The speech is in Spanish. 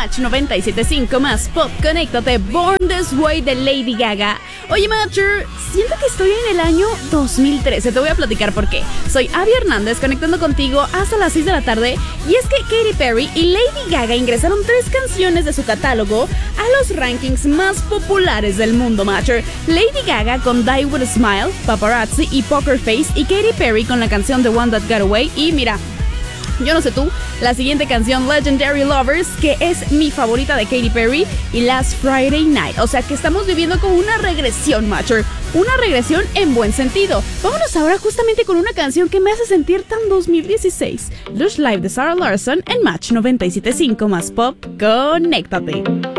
Match 97.5 más pop, conéctate, Born This Way de Lady Gaga. Oye, Matcher, siento que estoy en el año 2013, te voy a platicar por qué. Soy Abby Hernández, conectando contigo hasta las 6 de la tarde, y es que Katy Perry y Lady Gaga ingresaron 3 canciones de su catálogo a los rankings más populares del mundo, Matcher. Lady Gaga con Die With A Smile, Paparazzi y Poker Face, y Katy Perry con la canción The One That Got Away. Y mira, yo no sé tú, la siguiente canción, Legendary Lovers, que es mi favorita de Katy Perry, y Last Friday Night. O sea que estamos viviendo con una regresión, Matcher. Una regresión en buen sentido. Vámonos ahora justamente con una canción que me hace sentir tan 2016. Lush Live de Sarah Larsson en Match 97.5 más pop. Conéctate.